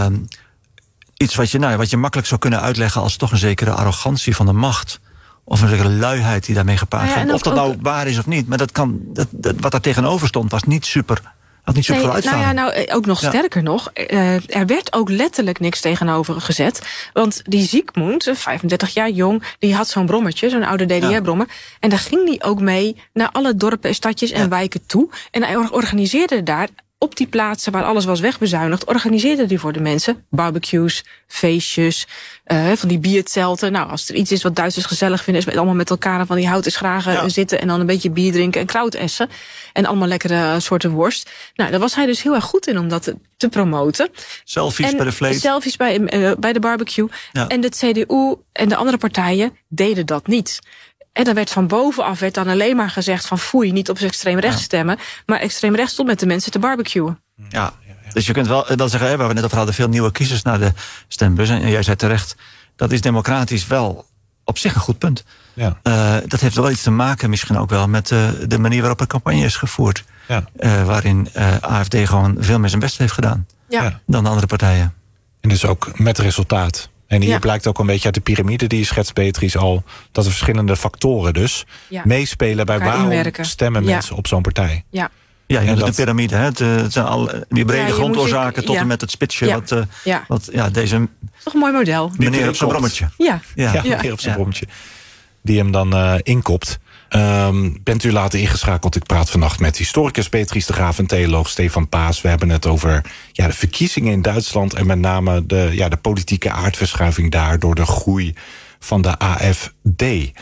iets wat je makkelijk zou kunnen uitleggen als toch een zekere arrogantie van de macht. Of een zekere luiheid die daarmee gepaard gaat. Of dat nou waar is of niet. Maar wat daar tegenover stond was niet super. Had niet super veel uitstraling. Ook nog sterker nog. Er werd ook letterlijk niks tegenover gezet. Want die Zygmunt, 35 jaar jong, die had zo'n brommertje, zo'n oude DDR-brommer. En daar ging die ook mee naar alle dorpen, stadjes en wijken toe. En hij organiseerde daar, op die plaatsen waar alles was wegbezuinigd, organiseerde die voor de mensen barbecues, feestjes, van die bierzelten. Nou, als er iets is wat Duitsers gezellig vinden, is met allemaal met elkaar van die houten schragen zitten en dan een beetje bier drinken en krautessen. En allemaal lekkere soorten worst. Nou, daar was hij dus heel erg goed in om dat te promoten. Selfies bij de vlees. Selfies bij de barbecue. Ja. En de CDU en de andere partijen deden dat niet. En dan werd van bovenaf dan alleen maar gezegd van foei, niet op extreem rechts stemmen. Maar extreem rechts stond met de mensen te barbecuen. Ja, dus je kunt wel dan zeggen, waar we net over hadden, veel nieuwe kiezers naar de stembus. En jij zei terecht, dat is democratisch wel op zich een goed punt. Ja. Dat heeft wel iets te maken misschien ook wel met de manier waarop de campagne is gevoerd. Ja. Waarin AFD gewoon veel meer zijn best heeft gedaan dan de andere partijen. En dus ook met resultaat. En hier blijkt ook een beetje uit de piramide die je schetst, Beatrice, al dat er verschillende factoren dus meespelen bij waarom stemmen mensen op zo'n partij. Ja, en de piramide. Het zijn al die brede grondoorzaken tot en met het spitsje. Deze toch een mooi model. Meneer op zijn brommetje. Meneer op zijn brommetje. Die hem dan inkopt. Bent u later ingeschakeld? Ik praat vannacht met historicus Beatrice de Graaf en theoloog Stefan Paas. We hebben het over de verkiezingen in Duitsland en met name de politieke aardverschuiving daar door de groei van de AfD.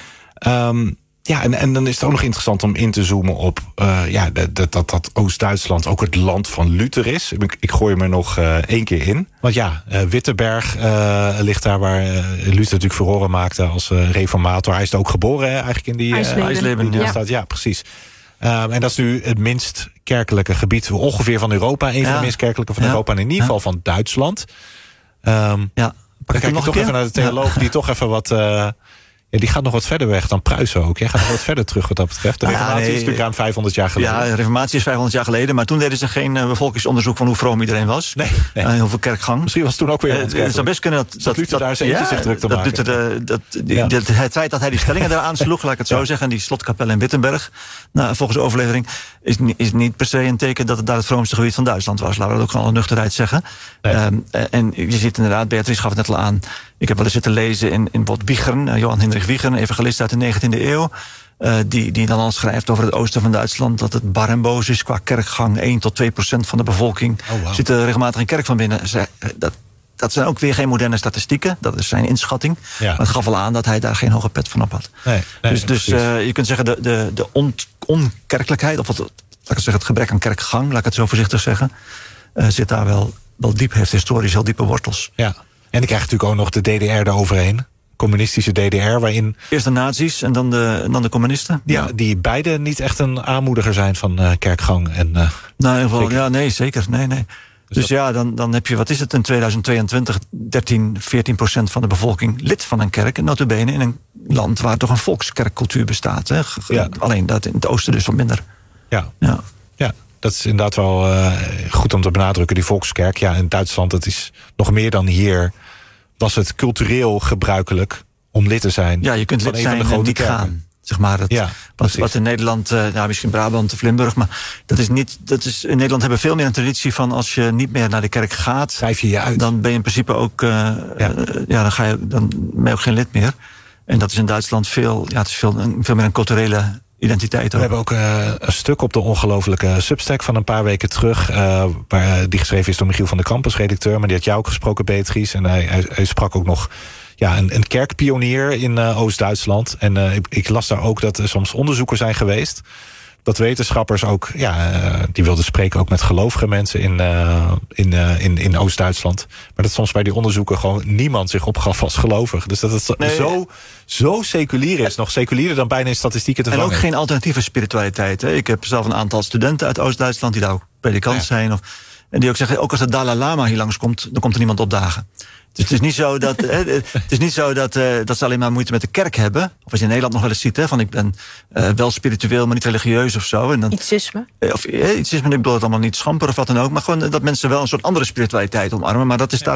En dan is het ook nog interessant om in te zoomen op dat Oost-Duitsland ook het land van Luther is. Ik gooi hem er nog 1 keer in. Want Wittenberg ligt daar waar Luther natuurlijk furoren maakte als reformator. Hij is ook geboren eigenlijk in die IJsleben. Staat. Ja, precies. En dat is nu het minst kerkelijke gebied ongeveer van Europa. Een van de minst kerkelijke van Europa en in ieder geval van Duitsland. Dan kijk ik toch even naar de theoloog die toch even wat... die gaat nog wat verder weg dan Pruisen ook. Jij gaat nog wat verder terug wat dat betreft. De reformatie is natuurlijk ruim 500 jaar geleden. Ja, de reformatie is 500 jaar geleden. Maar toen deden ze geen bevolkingsonderzoek van hoe vroom iedereen was. Nee. Heel veel kerkgang. Misschien was het toen ook weer het zou best kunnen dat Luther daar zijn eentje zich druk te maken. Het feit dat hij die stellingen daar aansloeg, laat ik het zo zeggen. En die slotkapel in Wittenberg, volgens de overlevering, is niet per se een teken dat het daar het vroomste gebied van Duitsland was. Laten we dat ook gewoon alle nuchterheid zeggen. Nee. En je ziet inderdaad, Beatrice gaf het net al aan. Ik heb wel eens zitten lezen in Wichern, Johan Hendrik Wichern, evangelist uit de 19e eeuw. Die dan al schrijft over het oosten van Duitsland dat het bar en boos is qua kerkgang. 1 tot 2% van de bevolking zit er regelmatig in kerk van binnen. Dat zijn ook weer geen moderne statistieken. Dat is zijn inschatting. Ja. Maar het gaf al aan dat hij daar geen hoge pet van op had. Dus je kunt zeggen de onkerkelijkheid, of laat ik zeggen, het gebrek aan kerkgang, laat ik het zo voorzichtig zeggen, zit daar wel diep, heeft historisch heel diepe wortels. Ja. En ik krijg natuurlijk ook nog de DDR eroverheen. Communistische DDR, waarin... Eerst de nazi's en dan de communisten. Ja, die beide niet echt een aanmoediger zijn van kerkgang. En, in ieder geval, nee, zeker. Nee. Dus dan heb je, wat is het, in 2022... 13-14% van de bevolking lid van een kerk. En nota bene in een land waar toch een volkskerkcultuur bestaat. Hè? Alleen dat in het oosten dus wat minder. Ja, dat is inderdaad wel goed om te benadrukken. Die volkskerk, in Duitsland, dat is nog meer dan hier... was het cultureel gebruikelijk om lid te zijn. Ja, je kunt lid zijn en niet gaan. Zeg maar wat in Nederland, misschien Brabant of Limburg, maar dat is niet. In Nederland hebben we veel meer een traditie van als je niet meer naar de kerk gaat, schrijf je uit. Dan ben je in principe ook, dan ben je ook geen lid meer. En dat is in Duitsland veel meer een culturele identiteit. We hebben ook een stuk op de ongelofelijke Substack van een paar weken terug, die geschreven is door Michiel van der Kamp als redacteur, maar die had jou ook gesproken, Beatrice, en hij sprak ook nog een kerkpionier in Oost-Duitsland. En ik las daar ook dat er soms onderzoeken zijn geweest, dat wetenschappers ook, die wilden spreken ook met gelovige mensen in Oost-Duitsland. Maar dat soms bij die onderzoeken gewoon niemand zich opgaf als gelovig. Dus dat het zo seculier is, nog seculierder dan bijna in statistieken te vangen. En ook geen alternatieve spiritualiteit. Hè. Ik heb zelf een aantal studenten uit Oost-Duitsland die daar ook predikant zijn. En die ook zeggen, ook als de Dalai Lama hier langskomt, dan komt er niemand opdagen. Dus het is niet zo dat ze alleen maar moeite met de kerk hebben. Of als je in Nederland nog wel eens ziet, van ik ben wel spiritueel, maar niet religieus of zo. En dan, Ietsisme. Ietsisme, ik bedoel het allemaal niet schamper of wat dan ook. Maar gewoon dat mensen wel een soort andere spiritualiteit omarmen. Maar dat is daar